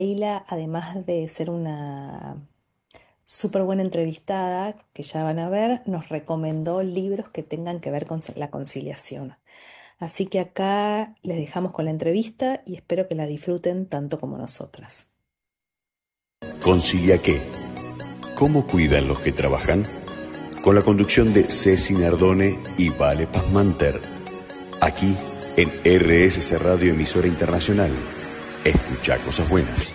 Leila, además de ser una súper buena entrevistada, que ya van a ver, nos recomendó libros que tengan que ver con la conciliación. Así que acá les dejamos con la entrevista y espero que la disfruten tanto como nosotras. ¿Concilia qué? ¿Cómo cuidan los que trabajan? Con la conducción de Ceci Nardone y Vale Pazmanter. Aquí en RSC Radio Emisora Internacional. Escucha cosas buenas.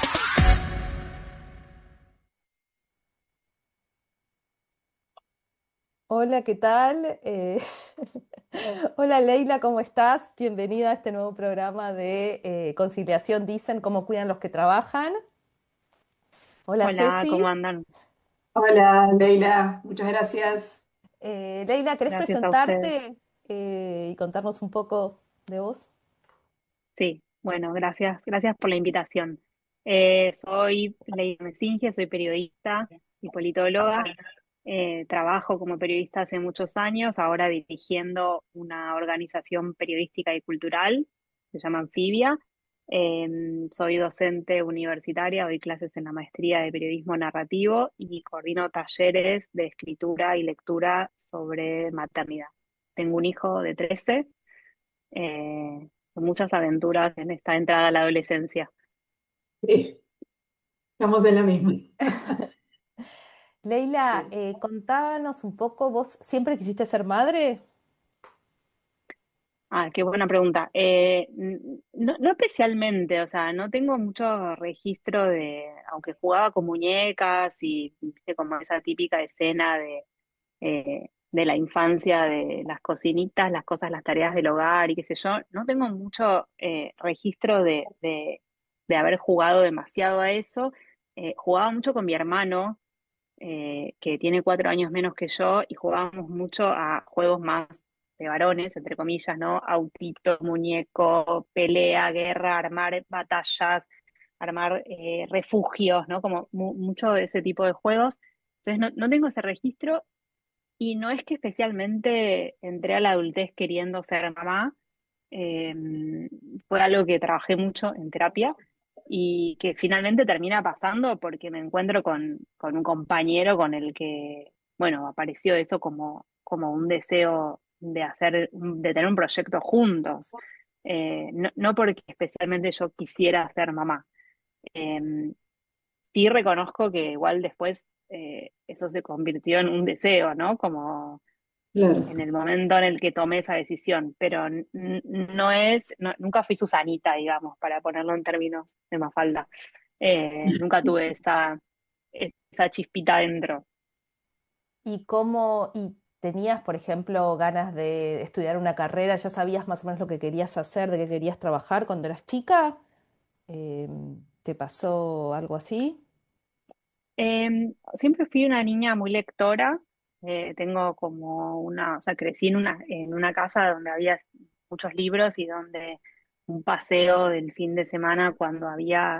Hola, ¿qué tal? Hola Leila, ¿cómo estás? Bienvenida a este nuevo programa de Conciliación. Dicen cómo cuidan los que trabajan. Hola Hola, ¿cómo Ceci. andan? Hola, Leila, muchas gracias. Leila, ¿querés Gracias a ustedes. presentarte y contarnos un poco de vos? Sí, bueno, gracias por la invitación. Soy Leila Mesinge, soy periodista y politóloga. Trabajo como periodista hace muchos años, ahora dirigiendo una organización periodística y cultural, se llama Anfibia. Eh, Soy docente universitaria, doy clases en la maestría de periodismo narrativo y coordino talleres de escritura y lectura sobre maternidad. Tengo un hijo de 13, con muchas aventuras en esta entrada a la adolescencia. Sí, estamos en la misma. Leila, contanos un poco, ¿vos siempre quisiste ser madre? Ah, qué buena pregunta. No especialmente, o sea, no tengo mucho registro de, aunque jugaba con muñecas y viste como esa típica escena de la infancia, de las cocinitas, las cosas, las tareas del hogar y qué sé yo, no tengo mucho registro de haber jugado demasiado a eso. Jugaba mucho con mi hermano, que tiene 4 años menos que yo, y jugábamos mucho a juegos más de varones, entre comillas, ¿no? Autito, muñeco, pelea, guerra, armar batallas, armar refugios, ¿no? Como mucho de ese tipo de juegos. Entonces no tengo ese registro y no es que especialmente entré a la adultez queriendo ser mamá. eh, Fue algo que trabajé mucho en terapia y que finalmente termina pasando porque me encuentro con un compañero con el que, bueno, apareció eso como un deseo de de tener un proyecto juntos. No porque especialmente yo quisiera ser mamá. Eh, sí reconozco que igual después eso se convirtió en un deseo, ¿no? Como Claro. en el momento en el que tomé esa decisión, pero nunca fui Susanita, digamos, para ponerlo en términos de Mafalda. Nunca tuve esa chispita dentro. ¿Y cómo, y tenías, por ejemplo, ganas de estudiar una carrera? ¿Ya sabías más o menos lo que querías hacer, de qué querías trabajar cuando eras chica? ¿Te pasó algo así? Siempre fui una niña muy lectora. Tengo como o sea, crecí en una casa donde había muchos libros y donde un paseo del fin de semana cuando había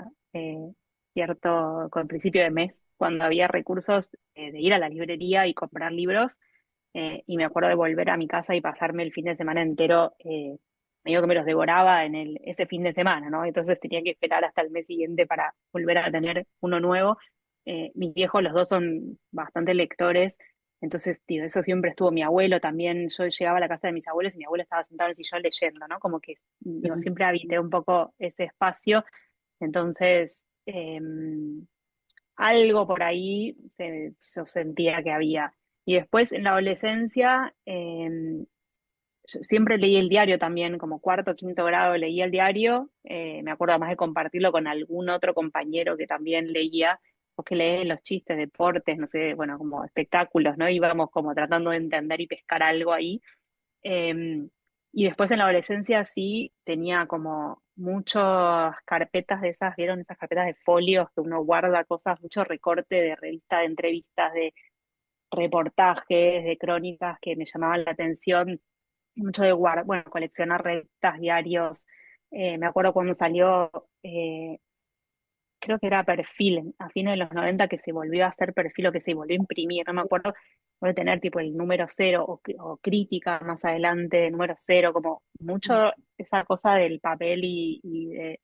con principio de mes, cuando había recursos de ir a la librería y comprar libros. Y me acuerdo de volver a mi casa y pasarme el fin de semana entero, medio que me los devoraba ese fin de semana, ¿no? Entonces tenía que esperar hasta el mes siguiente para volver a tener uno nuevo. Mis viejos, los dos son bastante lectores, entonces, tío, eso siempre estuvo. Mi abuelo también, yo llegaba a la casa de mis abuelos y mi abuelo estaba sentado en el sillón leyendo, ¿no? Como que, digo, Sí. siempre habité un poco ese espacio, entonces, algo por ahí yo sentía que había. Y después en la adolescencia, yo siempre leí el diario también, como cuarto, quinto grado leía el diario. Me acuerdo además de compartirlo con algún otro compañero que también leía, o que leen los chistes, deportes, no sé, bueno, como espectáculos, ¿no? Íbamos como tratando de entender y pescar algo ahí. Eh, y después en la adolescencia sí tenía como muchas carpetas de esas, ¿vieron? Esas carpetas de folios que uno guarda cosas, mucho recorte de revistas, de entrevistas, de reportajes, de crónicas que me llamaban la atención, mucho de guardar, bueno, coleccionar revistas, diarios. Me acuerdo cuando salió, creo que era Perfil, a fines de los 90 que se volvió a hacer Perfil o que se volvió a imprimir, no me acuerdo, voy a tener tipo el número cero o crítica más adelante, número cero, como mucho esa cosa del papel y de,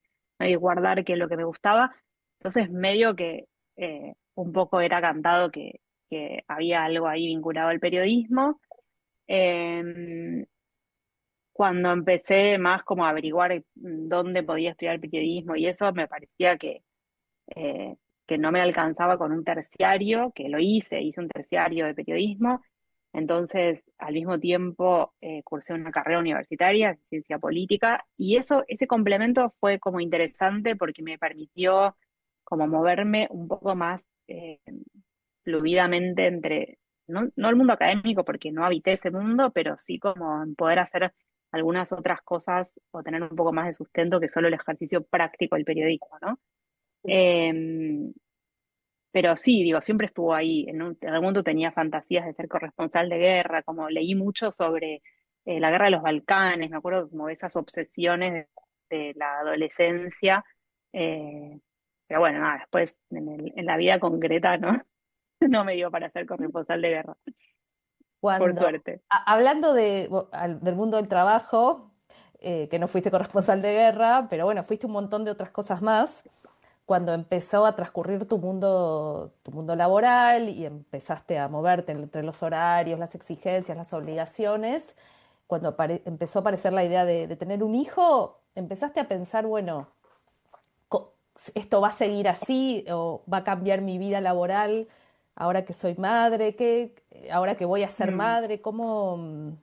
y guardar que lo que me gustaba. Entonces medio que un poco era cantado que había algo ahí vinculado al periodismo. Em, Cuando empecé más como a averiguar dónde podía estudiar periodismo y eso, me parecía eh, que no me alcanzaba con un terciario, que lo hice un terciario de periodismo. Entonces, al mismo tiempo, cursé una carrera universitaria de ciencia política y ese complemento fue como interesante porque me permitió como moverme un poco más fluidamente entre, no el mundo académico porque no habité ese mundo, pero sí como en poder hacer algunas otras cosas o tener un poco más de sustento que solo el ejercicio práctico del periodismo, ¿no? Eh, pero sí, digo, siempre estuvo ahí. En algún momento tenía fantasías de ser corresponsal de guerra, como leí mucho sobre la guerra de los Balcanes, me acuerdo como de esas obsesiones de la adolescencia. eh, pero bueno, nada, después en la vida concreta no, no me dio para ser corresponsal de guerra, por Cuando, suerte. hablando del mundo del trabajo, que no fuiste corresponsal de guerra, pero bueno, fuiste un montón de otras cosas más. Cuando empezó a transcurrir tu mundo laboral y empezaste a moverte entre los horarios, las exigencias, las obligaciones, cuando empezó a aparecer la idea de tener un hijo, empezaste a pensar, bueno, ¿esto va a seguir así o va a cambiar mi vida laboral ahora que soy madre? Ahora que voy a ser Mm. madre? ¿Cómo?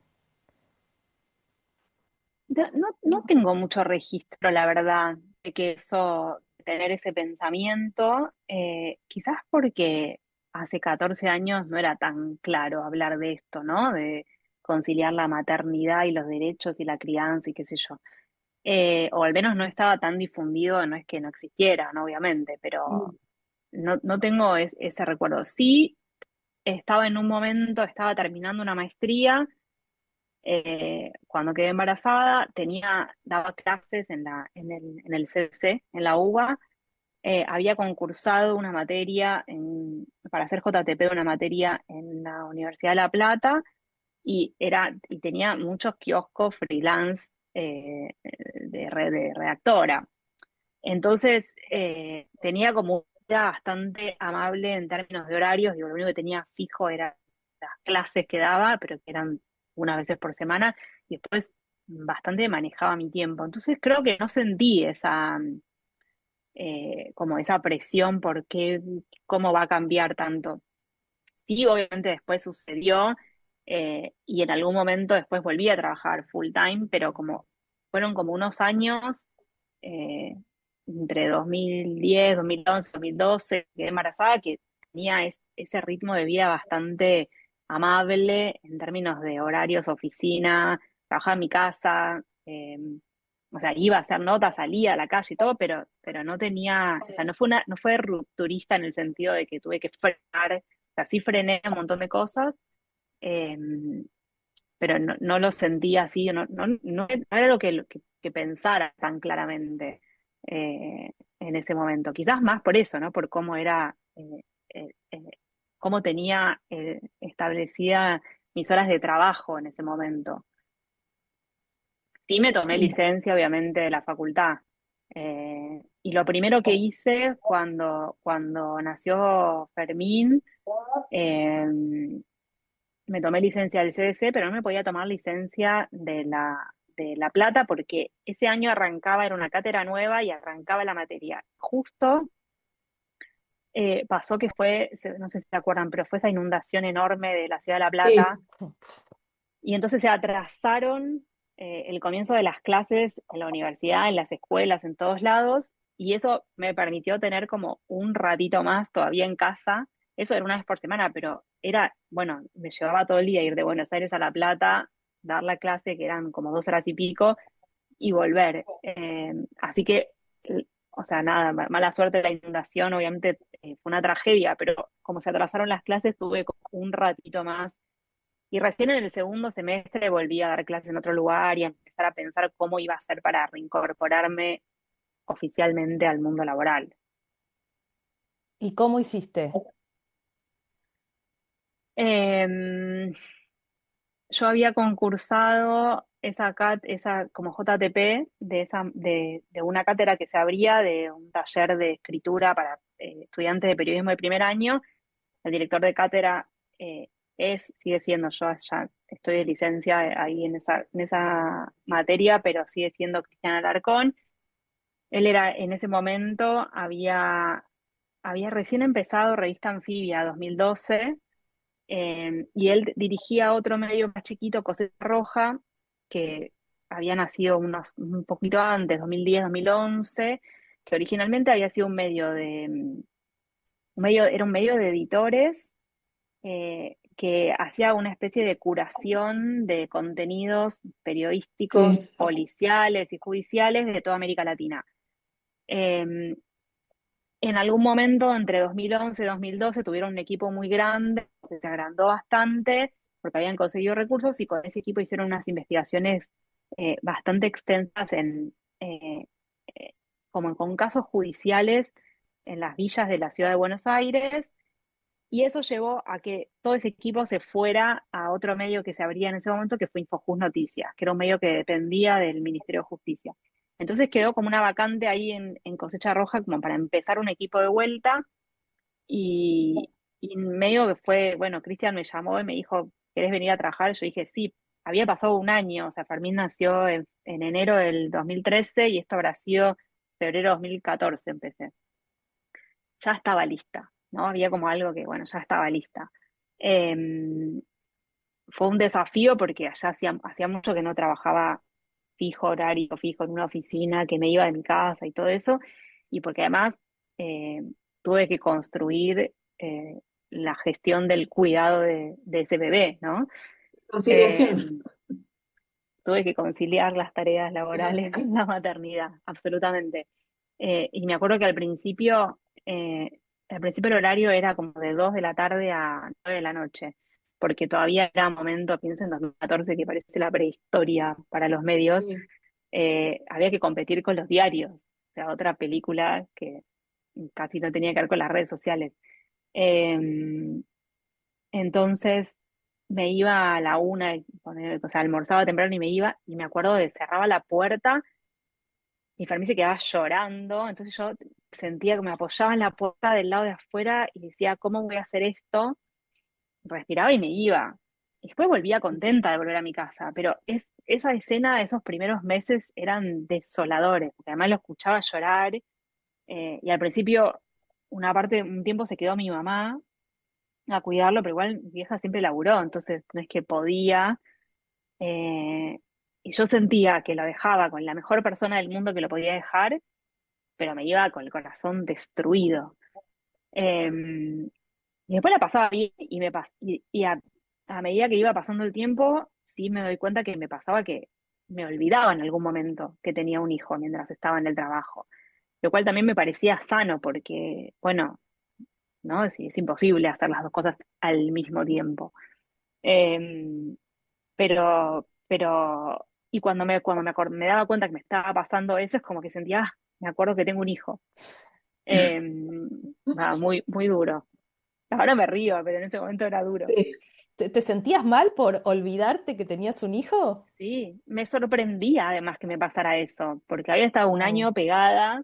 No tengo mucho registro, la verdad, de que eso, de tener ese pensamiento, quizás porque hace 14 años no era tan claro hablar de esto, ¿no? De conciliar la maternidad y los derechos y la crianza y qué sé yo. O al menos no estaba tan difundido, no es que no existiera, ¿no? Obviamente, pero no tengo ese recuerdo. Sí, estaba en un momento, estaba terminando una maestría cuando quedé embarazada, daba clases en el CC, en la UBA, había concursado una materia para hacer JTP de una materia en la Universidad de La Plata y tenía muchos kioscos freelance de redactora. Entonces, tenía como una vida bastante amable en términos de horarios, digo, lo único que tenía fijo eran las clases que daba, pero que eran unas veces por semana, y después bastante manejaba mi tiempo. Entonces creo que no sentí como esa presión por cómo va a cambiar tanto. Sí, obviamente después sucedió, y en algún momento después volví a trabajar full time, pero fueron como unos años, eh, entre 2010, 2011, 2012, quedé embarazada, que tenía ese ritmo de vida bastante amable en términos de horarios, oficina, trabajaba en mi casa, o sea, iba a hacer notas, salía a la calle y todo, pero no tenía, o sea, no fue rupturista en el sentido de que tuve que frenar, o sea, sí frené un montón de cosas, eh, pero no lo sentía así, no era lo que pensara tan claramente en ese momento. Quizás más por eso, ¿no? Por cómo era, cómo tenía establecida mis horas de trabajo en ese momento. Sí me tomé licencia, obviamente, de la facultad. Y lo primero que hice cuando nació Fermín, eh, me tomé licencia del CDC, pero no me podía tomar licencia de La Plata porque ese año arrancaba, era una cátedra nueva y arrancaba la materia. Justo pasó que no sé si se acuerdan, pero fue esa inundación enorme de la ciudad de La Sí, Plata y entonces se atrasaron el comienzo de las clases en la universidad, en las escuelas, en todos lados, y eso me permitió tener como un ratito más todavía en casa. Eso era una vez por semana, pero bueno, me llevaba todo el día ir de Buenos Aires a La Plata, dar la clase, que eran como 2 horas y pico, y volver. Así que, o sea, nada, mala suerte de la inundación, obviamente fue una tragedia, pero como se atrasaron las clases, tuve como un ratito más y recién en el segundo semestre volví a dar clases en otro lugar y a empezar a pensar cómo iba a ser para reincorporarme oficialmente al mundo laboral. ¿Y cómo hiciste? Em, yo había concursado esa como JTP de una cátedra que se abría de un taller de escritura para estudiantes de periodismo de primer año. El director de cátedra eh, sigue siendo, yo ya estoy de licencia ahí en esa materia, pero sigue siendo Cristian Alarcón. Él era, en ese momento, había recién empezado Revista Anfibia 2012, y él dirigía otro medio más chiquito, Cosecha Roja, que había nacido un poquito antes, 2010, 2011, que originalmente había sido era un medio de editores que hacía una especie de curación de contenidos periodísticos, Sí, policiales y judiciales de toda América Latina. Eh, en algún momento, entre 2011 y 2012, tuvieron un equipo muy grande, que se agrandó bastante, porque habían conseguido recursos y con ese equipo hicieron unas investigaciones bastante extensas eh, eh, como con casos judiciales en las villas de la ciudad de Buenos Aires, y eso llevó a que todo ese equipo se fuera a otro medio que se abría en ese momento, que fue Infojus Noticias, que era un medio que dependía del Ministerio de Justicia. Entonces quedó como una vacante ahí en Cosecha Roja, como para empezar un equipo de vuelta, y medio que fue, bueno, Cristian me llamó y me dijo, ¿querés venir a trabajar? Yo dije, sí, había pasado un año, o sea, Fermín nació en enero del 2013 y esto habrá sido febrero de 2014 empecé. Ya estaba lista, ¿no? Había como algo que, bueno, ya estaba lista. Em, Fue un desafío porque allá hacía mucho que no trabajaba fijo, horario fijo en una oficina, que me iba de mi casa y todo eso, y porque además eh, tuve que construir la gestión del cuidado de ese bebé, ¿no? conciliación. Em, Tuve que conciliar las tareas laborales con la maternidad, absolutamente. Y me acuerdo que al principio el horario era como de 2 de la tarde a 9 de la noche, porque todavía era un momento, piensa en 2014, que parece la prehistoria para los medios, Sí. había que competir con los diarios, o sea, otra película que casi no tenía que ver con las redes sociales. Eh, entonces me iba a la una, o sea, almorzaba temprano y me iba, y me acuerdo de cerraba la puerta y Fermín se quedaba llorando, entonces yo sentía que me apoyaba en la puerta del lado de afuera y decía, ¿cómo voy a hacer esto? Respiraba y me iba. Y después volvía contenta de volver a mi casa, pero esa escena, esos primeros meses eran desoladores, porque además lo escuchaba llorar, y al principio, un tiempo se quedó mi mamá a cuidarlo, pero igual mi vieja siempre laburó, entonces no es que podía. eh, y yo sentía que lo dejaba con la mejor persona del mundo que lo podía dejar, pero me iba con el corazón destruido. Eh, y después la pasaba bien a medida que iba pasando el tiempo, sí me doy cuenta que me pasaba que me olvidaba en algún momento que tenía un hijo mientras estaba en el trabajo, lo cual también me parecía sano porque, bueno, ¿no? Es imposible hacer las dos cosas al mismo tiempo. Eh, y me daba cuenta que me estaba pasando eso, es como que sentía, me acuerdo que tengo un hijo. Eh, Muy, muy duro. Ahora me río, pero en ese momento era duro. Sí. ¿Te sentías mal por olvidarte que tenías un hijo? Sí, me sorprendía además que me pasara eso, porque había estado un Wow. año pegada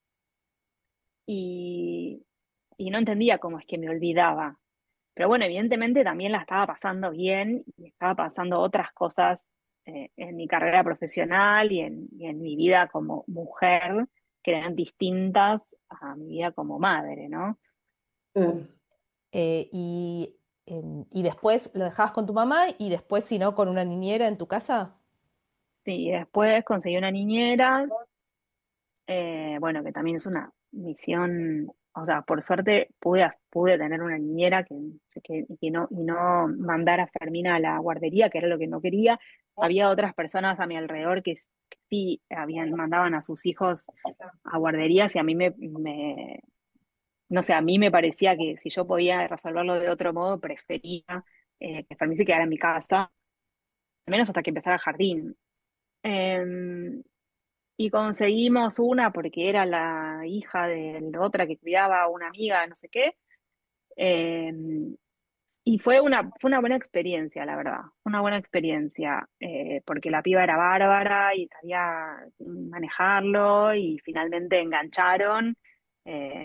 y, y no entendía cómo es que me olvidaba. Pero bueno, evidentemente también la estaba pasando bien y estaba pasando otras cosas en mi carrera profesional y en mi vida como mujer que eran distintas a mi vida como madre, ¿no? Claro. Y después lo dejabas con tu mamá y después, si no, con una niñera en tu casa. Sí, después conseguí una niñera, bueno, que también es una misión, o sea, por suerte pude tener una niñera y no mandar a Fermina a la guardería, que era lo que no quería. Había otras personas a mi alrededor que sí mandaban a sus hijos a guarderías y a mí no sé, a mí me parecía que si yo podía resolverlo de otro modo, prefería que Fermín se quedara en mi casa, al menos hasta que empezara el jardín. Em, y conseguimos una porque era la hija de la otra que cuidaba a una amiga, no sé qué. Eh, Y fue una buena experiencia, la verdad. Fue una buena experiencia, porque la piba era bárbara y sabía manejarlo y finalmente engancharon.